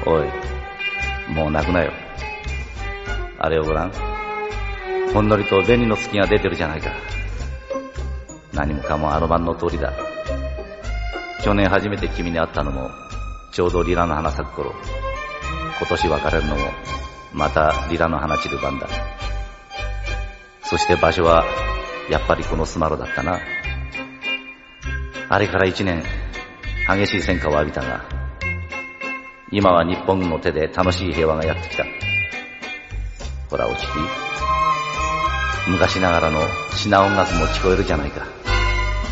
おい、もう泣くなよ。あれをごらん。ほんのりと紅の月が出てるじゃないか。何もかもあの晩の通りだ。去年初めて君に会ったのもちょうどリラの花咲く頃。今年別れるのもまたリラの花散る晩だ。そして場所はやっぱりこのスマロだったな。あれから1年、激しい戦火を浴びたが、今は日本軍の手で楽しい平和がやってきた。ほらおちき、昔ながらのシナ音楽も聞こえるじゃないか。